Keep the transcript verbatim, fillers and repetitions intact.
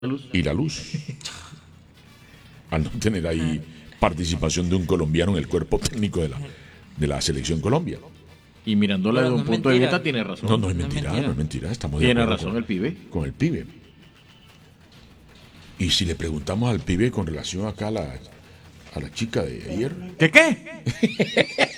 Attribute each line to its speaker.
Speaker 1: luz.
Speaker 2: y la luz. Al no tener ahí participación de un colombiano en el cuerpo técnico de la, de la selección Colombia.
Speaker 1: Y mirándola
Speaker 3: Pero
Speaker 1: desde
Speaker 3: no
Speaker 1: un
Speaker 3: es
Speaker 1: punto de
Speaker 3: mentira.
Speaker 1: vista, tiene razón.
Speaker 2: No, no es
Speaker 3: No es
Speaker 2: mentira,
Speaker 3: mentira.
Speaker 2: no es mentira. Estamos de
Speaker 1: Tiene
Speaker 2: acuerdo
Speaker 1: razón
Speaker 2: con,
Speaker 1: el pibe.
Speaker 2: con el pibe. Y si le preguntamos al pibe con relación acá a la, a la chica de ayer,
Speaker 1: ¿Qué qué?